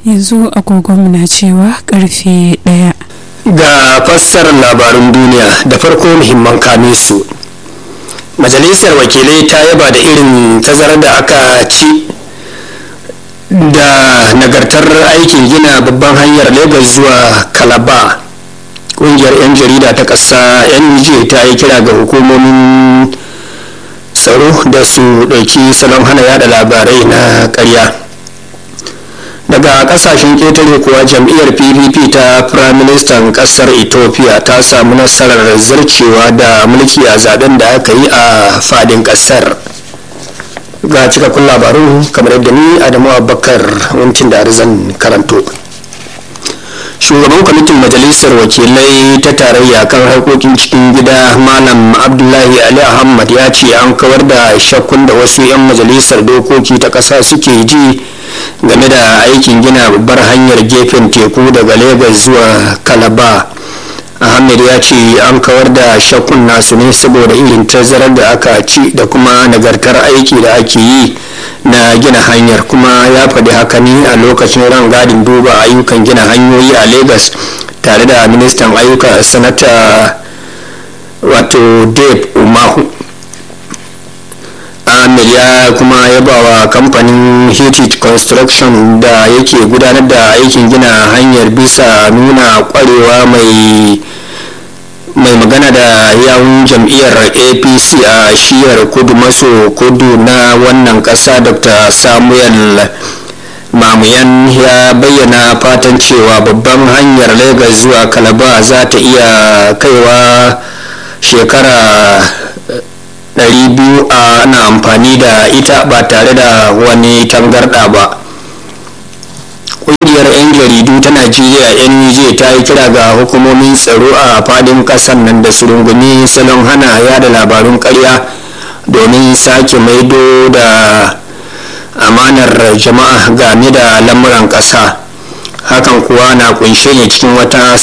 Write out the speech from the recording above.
yanzu agogon na cewa karfe 1. Ga fassarar labarun duniya da farko muhimman kame su. Majalisar wakilai ta yaba da irin tazarar da aka ci da nagartar aikin gina babban hanyar Lagos zuwa Calabar. Ƙungiyar 'yan jarida ta ƙasa NUJ ta yi kira ga hukumomin tsaro da su ɗauki salon hana yada labarai na ƙarya. Daga ƙasashen ƙetare kuwa jam'iyyar PDP ta firaministan ƙasar Ethiopia ta samu nasarar zarcewa da mulki a zaben da aka yi a fadin ƙasar. Ga cikakkun labaru kamar yadda ni Adamu Abubakar wantin da zan karanto. Shugaban kwamitin majalisar wakilai ta tarayya kan harkokin cikin gida Malam Abdullahi Ali Ahmad ya ce an kawar da shakkun da wasu 'yan majalisar dokoki ta ƙasa suke ji game da aikin gina babbar hanyar gefen teku daga Lagos zuwa Calabar. Ahmed ya ce an kawar da shakkun nasu ne saboda irin tazarar da aka ci da kuma nagartar aiki da ake yi na gina hanyar, kuma ya faɗi haka ne a lokacin rangadin duba ayyukan gina hanyoyi a Lagos tare da ministan ayyuka sanata wato Dave Umahu. Ahmed ya kuma yaba wa kamfanin Hitit Construction da yake gudanar da aikin gina hanyar bisa nuna kwarewa mai magana da yawun jam'iyyar APC a shiyar kudu maso kudu na wannan ƙasa Dr. Samuel Mamuyan ya bayyana fatan cewa babban hanyar Lagos zuwa Calabar za ta iya kaiwa shekara 200 ana amfani da ita ba tare da wani tangarɗa ba. Ƙungiyar 'yan jaridu ta Najeriya NUJ ta yi kira ga hukumomin tsaro a fadin ƙasar nan da su rungumi salon hana yada labarun ƙarya domin sake maido da amanar jama'a game da lamuran ƙasa. Hakan kuwa na kunshe ne cikin wata